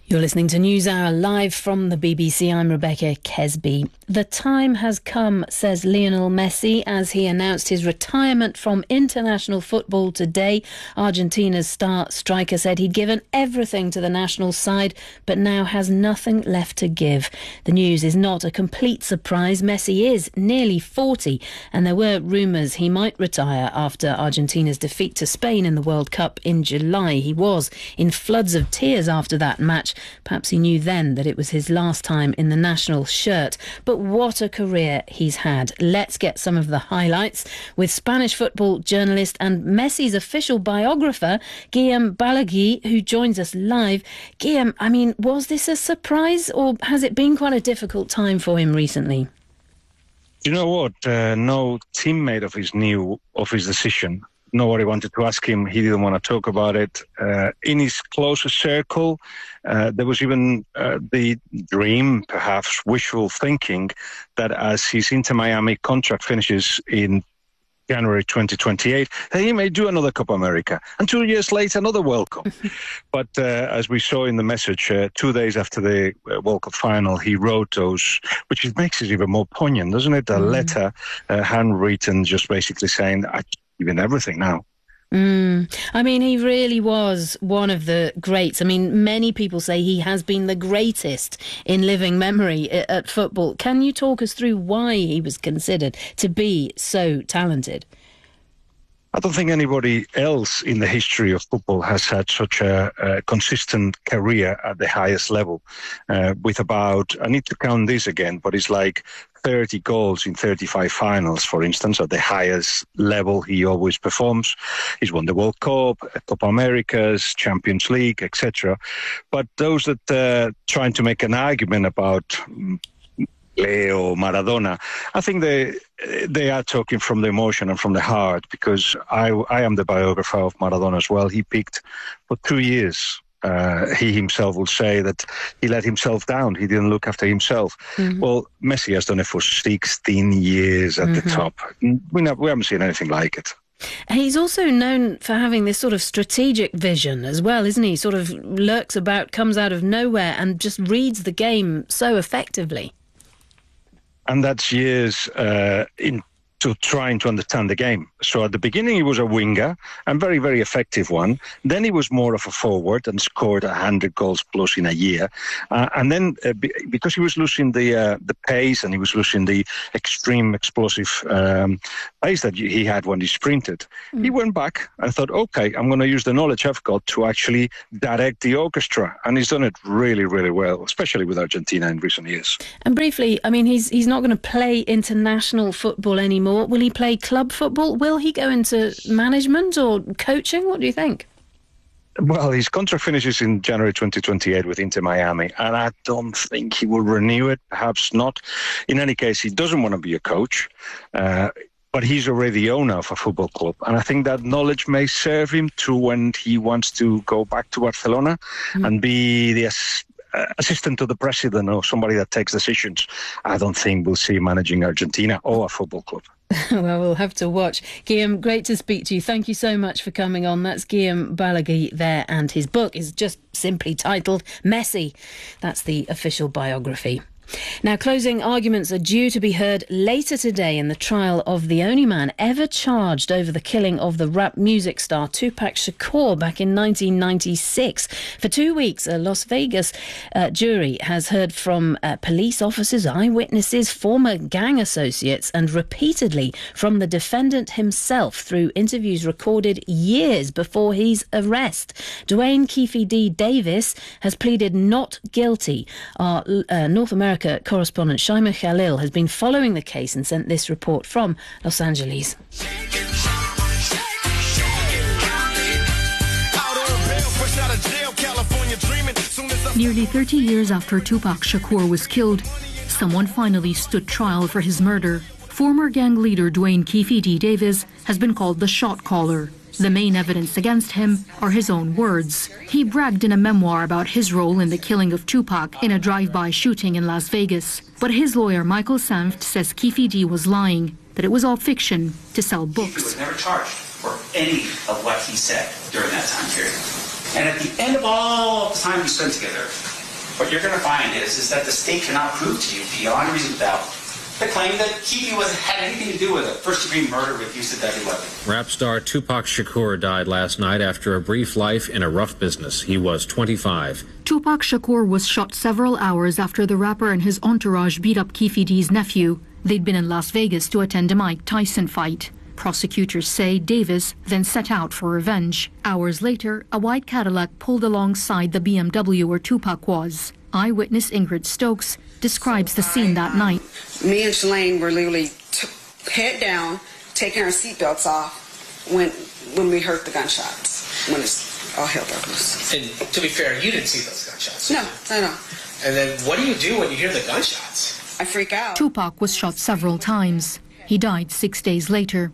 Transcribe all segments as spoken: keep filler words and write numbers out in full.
You're listening to NewsHour live from the B B C. I'm Rebecca Kesby. The time has come, says Lionel Messi, as he announced his retirement from international football today. Argentina's star striker said he'd given everything to the national side, but now has nothing left to give. The news is not a complete surprise. Messi is nearly forty, and there were rumours he might retire after Argentina's defeat to Spain in the World Cup in July. He was in floods of tears after that match. Perhaps he knew then that it was his last time in the national shirt. But what a career he's had. Let's get some of the highlights with Spanish football journalist and Messi's official biographer, Guillem Balagué, who joins us live. Guillem, I mean, was this a surprise or has it been quite a difficult time for him recently? You know what? Uh, no teammate of his knew of his decision. Nobody wanted to ask him. He didn't want to talk about it. Uh, in his closest circle, uh, there was even uh, the dream, perhaps wishful thinking, that as his Inter Miami contract finishes in January twenty twenty-eight, that he may do another Copa America. And two years later, another World Cup. But uh, as we saw in the message, uh, two days after the uh, World Cup final, he wrote those, which it makes it even more poignant, doesn't it? A mm. letter, uh, handwritten, just basically saying, I even everything now. Mm. I mean, he really was one of the greats. I mean, many people say he has been the greatest in living memory at, at football. Can you talk us through why he was considered to be so talented? I don't think anybody else in the history of football has had such a, a consistent career at the highest level. Uh, with about, I need to count this again, but it's like thirty goals in thirty-five finals, for instance, at the highest level he always performs. He's won the World Cup, Copa Americas, Champions League, et cetera. But those that uh, trying to make an argument about Leo, Maradona, I think they they are talking from the emotion and from the heart, because I, I am the biographer of Maradona as well. He peaked for two years. Uh, he himself will say that he let himself down. He didn't look after himself. Mm-hmm. Well, Messi has done it for sixteen years at mm-hmm. the top. We, not, we haven't seen anything like it. He's also known for having this sort of strategic vision as well, isn't he? Sort of lurks about, comes out of nowhere and just reads the game so effectively. And that's years uh, into trying to understand the game. So at the beginning, he was a winger, and very, very effective one. Then he was more of a forward and scored one hundred goals plus in a year. Uh, and then uh, be, because he was losing the uh, the pace and he was losing the extreme explosive um, pace that he had when he sprinted, mm. he went back and thought, OK, I'm going to use the knowledge I've got to actually direct the orchestra. And he's done it really, really well, especially with Argentina in recent years. And briefly, I mean, he's he's not going to play international football anymore. Will he play club football? Will he go into management or coaching? What do you think? Well, his contract finishes in January twenty twenty-eight with Inter Miami, and I don't think he will renew it, perhaps not. In any case, he doesn't want to be a coach, uh, but he's already the owner of a football club, and I think that knowledge may serve him to when he wants to go back to Barcelona mm. and be the uh, assistant to the president or somebody that takes decisions. I don't think we'll see him managing Argentina or a football club. Well, we'll have to watch. Guillem, great to speak to you. Thank you so much for coming on. That's Guillem Balagué there, and his book is just simply titled Messi. That's the official biography. Now, closing arguments are due to be heard later today in the trial of the only man ever charged over the killing of the rap music star Tupac Shakur back in nineteen ninety-six. For two weeks, a Las Vegas uh, jury has heard from uh, police officers, eyewitnesses, former gang associates, and repeatedly from the defendant himself through interviews recorded years before his arrest. Duane Keffe D. Davis has pleaded not guilty. Our uh, North American correspondent Shaima Khalil has been following the case and sent this report from Los Angeles. Nearly thirty years after Tupac Shakur was killed, someone finally stood trial for his murder. Former gang leader Duane Keffe D. Davis has been called the shot caller. The main evidence against him are his own words. He bragged in a memoir about his role in the killing of Tupac in a drive-by shooting in Las Vegas. But his lawyer, Michael Sanft, says Keffe D was lying, that it was all fiction to sell books. He was never charged for any of what he said during that time period. And at the end of all the time we spent together, what you're going to find is, is that the state cannot prove to you beyond a reasonable doubt the claim that Keefe was had anything to do with a first-degree murder with use of deadly weapon. Rap star Tupac Shakur died last night after a brief life in a rough business. He was twenty-five. Tupac Shakur was shot several hours after the rapper and his entourage beat up Keefe D's nephew. They'd been in Las Vegas to attend a Mike Tyson fight. Prosecutors say Davis then set out for revenge. Hours later, a white Cadillac pulled alongside the B M W where Tupac was. Eyewitness Ingrid Stokes describes the scene that night. Me and Shalane were literally t- head down, taking our seatbelts off when when we heard the gunshots, when it's all hell broke loose. And to be fair, you didn't see those gunshots. No, no, no. And then what do you do when you hear the gunshots? I freak out. Tupac was shot several times. He died six days later.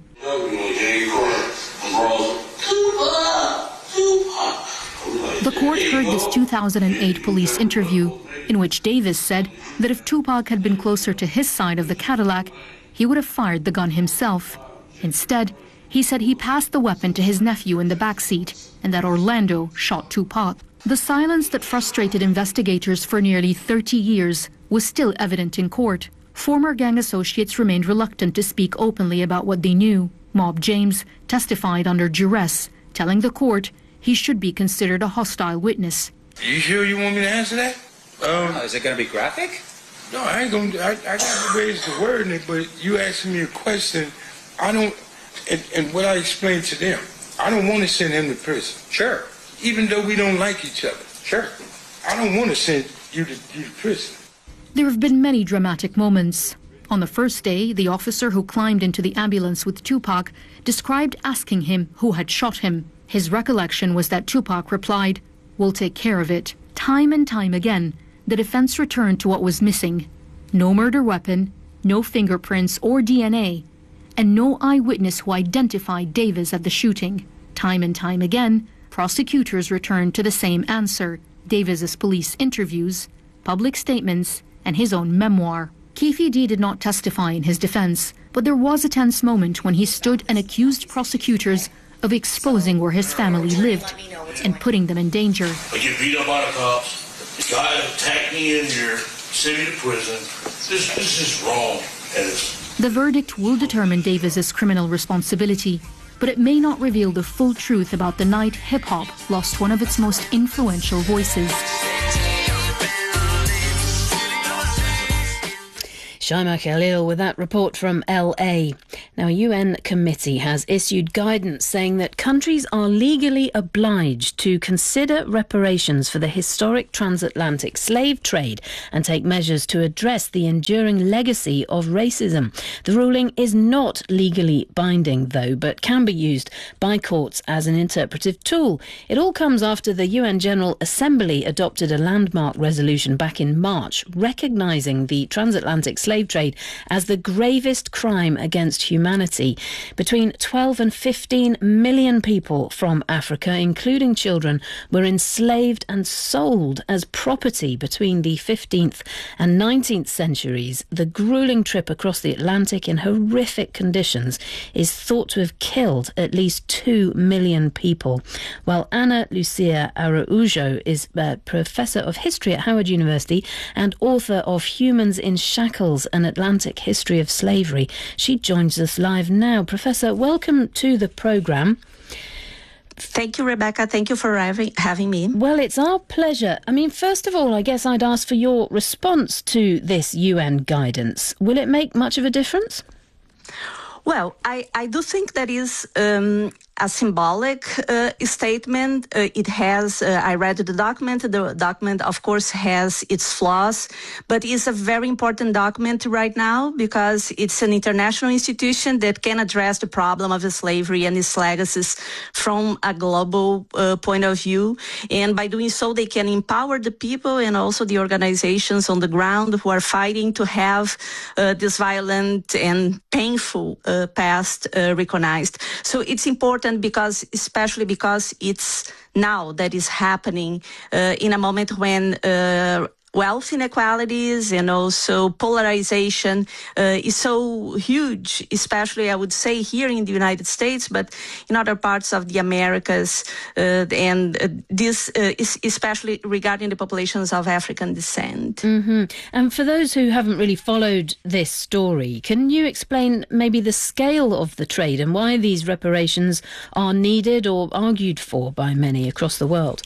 The court heard this two thousand eight police interview in which Davis said that if Tupac had been closer to his side of the Cadillac, he would have fired the gun himself. Instead, he said he passed the weapon to his nephew in the backseat and that Orlando shot Tupac. The silence that frustrated investigators for nearly thirty years was still evident in court. Former gang associates remained reluctant to speak openly about what they knew. Mob James testified under duress, telling the court he should be considered a hostile witness. You sure you want me to answer that? Um, Uh, is it going to be graphic? no, I ain't gonna. I, I got to raise the word in it, but you asking me a question. I don't, and, and what I explained to them, I don't want to send him to prison. Sure. Even though we don't like each other. Sure. I don't want to send you to, you to prison. There have been many dramatic moments. On the first day, the officer who climbed into the ambulance with Tupac described asking him who had shot him. His recollection was that Tupac replied, "We'll take care of it." Time and time again, the defense returned to what was missing. No murder weapon, no fingerprints or D N A, and no eyewitness who identified Davis at the shooting. Time and time again, prosecutors returned to the same answer: Davis's police interviews, public statements, and his own memoir. Keefe D did not testify in his defense, but there was a tense moment when he stood and accused prosecutors of exposing where his family lived and putting them in danger. I get beat up by the cops. The guy attacked me in here, sent me to prison. This, this is wrong. And it's The verdict will determine Davis's criminal responsibility, but it may not reveal the full truth about the night hip-hop lost one of its most influential voices. Shaima Khalil with that report from L A. Now, a U N committee has issued guidance saying that countries are legally obliged to consider reparations for the historic transatlantic slave trade and take measures to address the enduring legacy of racism. The ruling is not legally binding, though, but can be used by courts as an interpretive tool. It all comes after the U N General Assembly adopted a landmark resolution back in March, recognising the transatlantic slave trade as the gravest crime against humanity. Between twelve and fifteen million people from Africa, including children, were enslaved and sold as property between the fifteenth and nineteenth centuries. The grueling trip across the Atlantic in horrific conditions is thought to have killed at least two million people. While Ana Lucia Araujo is a professor of history at Howard University and author of Humans in Shackles, An Atlantic History of Slavery. She joins us live now. Professor, welcome to the programme. Thank you, Rebecca. Thank you for having, having me. Well, it's our pleasure. I mean, first of all, I guess I'd ask for your response to this U N guidance. Will it make much of a difference? Well, I, I do think that is um, a symbolic uh, statement. Uh, it has, uh, I read the document. The document, of course, has its flaws, but it's a very important document right now because it's an international institution that can address the problem of slavery and its legacies from a global uh, point of view. And by doing so, they can empower the people and also the organizations on the ground who are fighting to have uh, this violent and painful uh, past uh, recognized. So it's important because, especially because it's now that is happening uh, in a moment when uh, wealth inequalities and also polarization uh, is so huge, especially, I would say, here in the United States, but in other parts of the Americas, uh, and uh, this uh, is especially regarding the populations of African descent. Mm-hmm. And for those who haven't really followed this story, can you explain maybe the scale of the trade and why these reparations are needed or argued for by many across the world?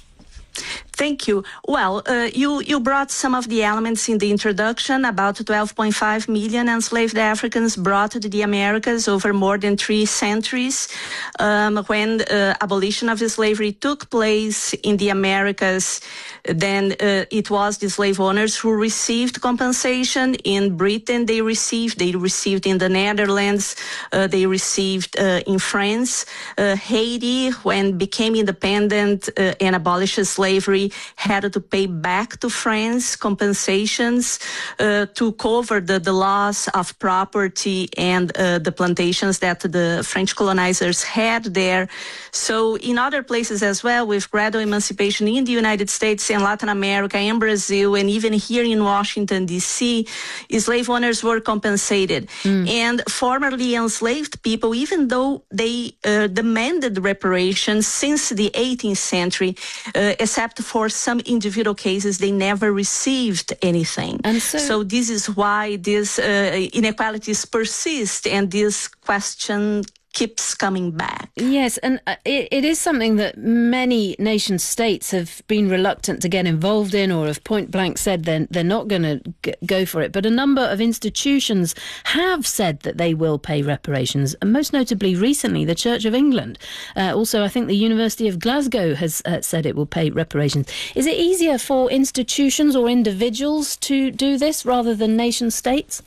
Thank you. Well, uh, you, you brought some of the elements in the introduction. About twelve point five million enslaved Africans brought to the Americas over more than three centuries. Um, when uh, abolition of slavery took place in the Americas, then uh, it was the slave owners who received compensation. In Britain, they received, they received in the Netherlands, uh, they received uh, in France. Uh, Haiti, when became independent uh, and abolished slavery, had to pay back to France compensations uh, to cover the, the loss of property and uh, the plantations that the French colonizers had there. So in other places as well, with gradual emancipation in the United States and Latin America and Brazil, and even here in Washington, D C, slave owners were compensated. Mm. And formerly enslaved people, even though they uh, demanded reparations since the eighteenth century, uh, except for some individual cases, they never received anything. And so, so this is why these uh, inequalities persist, and this question keeps coming back. Yes, and it, it is something that many nation states have been reluctant to get involved in, or have point blank said they're, they're not going to go for it. But a number of institutions have said that they will pay reparations, and most notably recently the Church of England. Uh, also, I think the University of Glasgow has uh, said it will pay reparations. Is it easier for institutions or individuals to do this rather than nation states?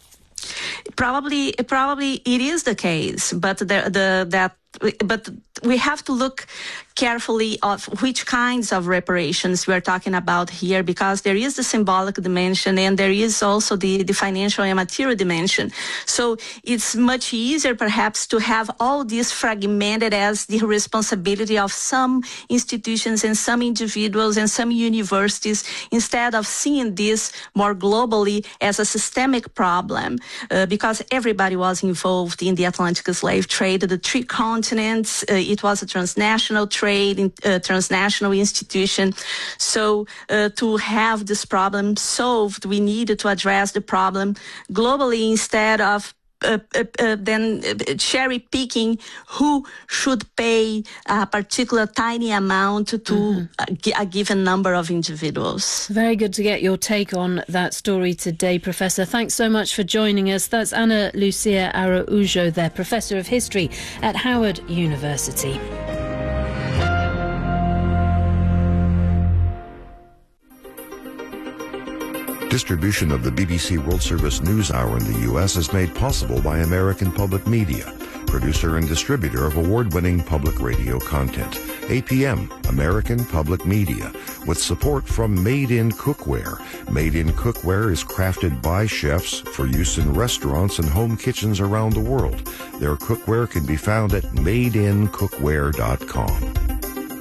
Probably, probably it is the case, but the, the that, but we have to look carefully of which kinds of reparations we're talking about here, because there is the symbolic dimension and there is also the, the financial and material dimension. So it's much easier perhaps to have all this fragmented as the responsibility of some institutions and some individuals and some universities, instead of seeing this more globally as a systemic problem, uh, because everybody was involved in the Atlantic slave trade, the three continents, uh, it was a transnational trade. Trade, uh, transnational institution. So uh, to have this problem solved, we needed to address the problem globally instead of Uh, uh, uh, then uh, cherry picking who should pay a particular tiny amount to mm-hmm. a, a given number of individuals. Very good to get your take on that story today, Professor. Thanks so much for joining us. That's Ana Lucia Araujo there, Professor of History at Howard University. Distribution of the B B C World Service News Hour in the U S is made possible by American Public Media, producer and distributor of award-winning public radio content. A P M, American Public Media, with support from Made in Cookware. Made in Cookware is crafted by chefs for use in restaurants and home kitchens around the world. Their cookware can be found at made in cookware dot com.